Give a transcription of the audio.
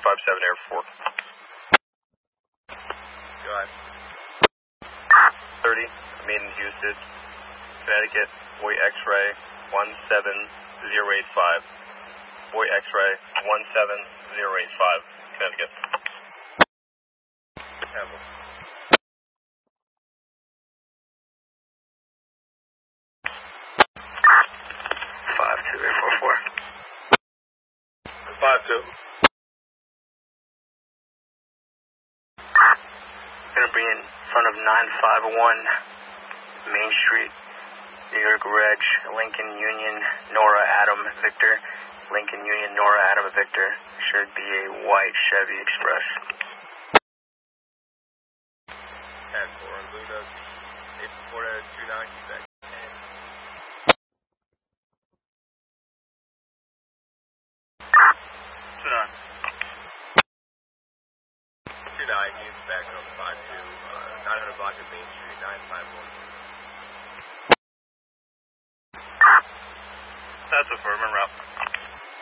457 Air 4. Go ahead. 30, Maiden Houston, Connecticut, Boy X-Ray 17085. Boy X-Ray 17085, Connecticut. Campbell. 52844. 52. Gonna be in front of 951 Main Street, New York Reg, Lincoln Union, Nora Adam Victor. Lincoln Union, Nora Adam Victor. Should be a white Chevy Express. 10-4, Luna, 8-4-29, Quebec. 29, he's back on 52, 900 block of Main Street, 951. That's affirmative route.